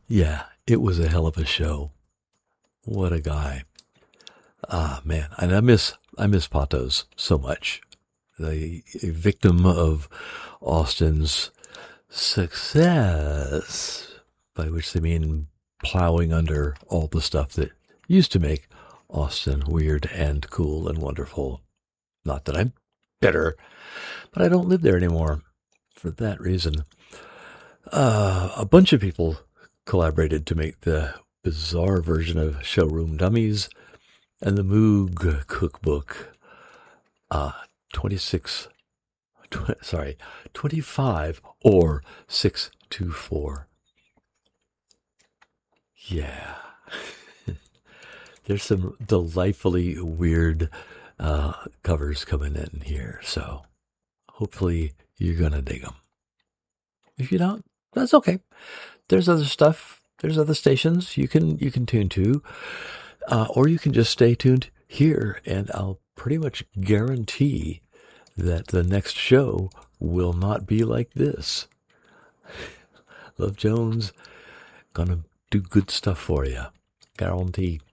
Yeah, it was a hell of a show. What a guy. Ah, man. And I miss Patos so much. A victim of Austin's success, by which they mean plowing under all the stuff that used to make Austin weird and cool and wonderful. Not that I'm bitter, but I don't live there anymore for that reason. A bunch of people collaborated to make the bizarre version of Showroom Dummies and the Moog Cookbook. 26, 25 or 624. Yeah. There's some delightfully weird covers coming in here, so hopefully you're gonna dig them. If you don't, that's okay. There's other stuff. There's other stations you can tune to, or you can just stay tuned here, and I'll pretty much guarantee that the next show will not be like this. Love Jones gonna do good stuff for you, guarantee.